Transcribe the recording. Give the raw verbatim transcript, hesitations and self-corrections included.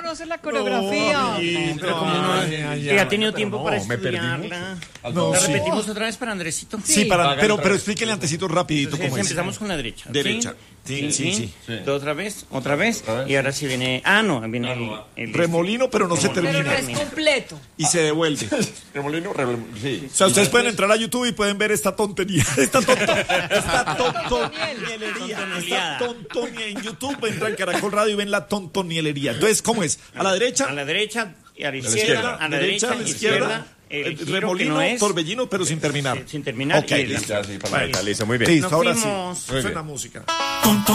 conoce la coreografía. No, Sí, pero como no, ay, ay, que ya ha ay, tenido pero tiempo no, para me perdí estudiarla. No, ¿La sí. repetimos otra vez para Andresito? Sí, para, Hagan pero, otra pero vez. explíquenle antecito rapidito Entonces cómo es. empezamos con la derecha. Derecha. Sí, sí, sí. sí. Otra vez, otra vez. Otra vez. Y ahora sí viene. Ah, no, viene el, el- Remolino, pero no se Remolino. Pero no termina. es completo. Y se devuelve. Remolino, remolino, sí. O sea, ustedes pueden entrar a YouTube y pueden ver esta tontería. Esta tonto, esta tontonielería. Esta tontonie en YouTube entran al Caracol Radio y ven la tontonielería. Entonces, ¿cómo es? A la derecha, A la derecha y a la izquierda. izquierda. A la derecha, a la izquierda, el el giro que remolino, no es, torbellino, pero sin terminar. sin terminar. Ok, y el- listo. Ya, sí, para la derecha, listo, muy bien. Listo, Nos ahora fuimos. sí. Muy Suena bien. música.